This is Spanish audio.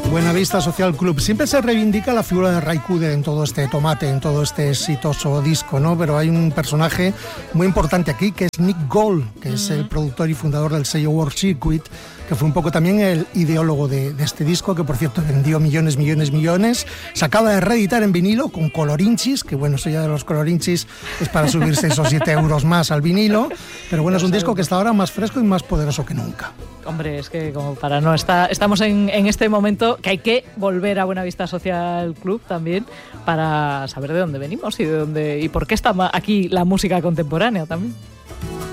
Buenavista Social Club. Siempre se reivindica la figura de Ray Cooder en todo este tomate, en todo este exitoso disco, ¿no? Pero hay un personaje muy importante aquí, que es Nick Gold, que es el productor y fundador del sello World Circuit, que fue un poco también el ideólogo de este disco, que por cierto vendió millones. Se acaba de reeditar en vinilo con colorinchis, que bueno, eso ya de los colorinchis es para subir 6 o 7 euros más al vinilo, pero bueno, es un disco que está ahora más fresco y más poderoso que nunca. Hombre, es que como para no estar, estamos en este momento que hay que volver a Buenavista Social Club también para saber de dónde venimos y por qué está aquí la música contemporánea también.